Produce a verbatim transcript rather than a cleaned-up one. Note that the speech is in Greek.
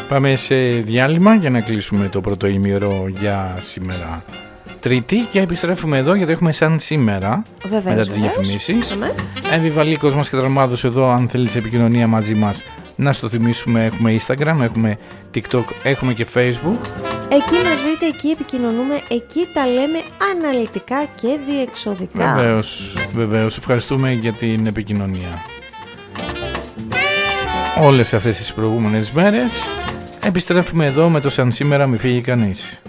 Πάμε σε διάλειμμα για να κλείσουμε το πρώτο ημίωρο για σήμερα Τρίτη και επιστρέφουμε εδώ γιατί έχουμε σαν σήμερα. Βεβαίως, μετά τις διαφημίσεις. Εύη Βαλίκος μας και Δραμάδος εδώ, αν θέλεις επικοινωνία μαζί μας. Να στο θυμίσουμε, έχουμε Instagram, έχουμε TikTok, έχουμε και Facebook. Εκεί μας βρείτε, εκεί επικοινωνούμε, εκεί τα λέμε αναλυτικά και διεξοδικά. Βεβαίως, βεβαίως, ευχαριστούμε για την επικοινωνία. Όλες αυτές τις προηγούμενες μέρες επιστρέφουμε εδώ με το σαν σήμερα μη φύγει κανείς.